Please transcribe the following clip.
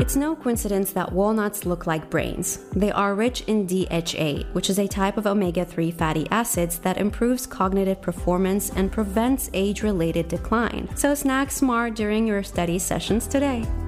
It's no coincidence that walnuts look like brains. They are rich in DHA, which is a type of omega-3 fatty acids that improves cognitive performance and prevents age-related decline. So snack smart during your study sessions today.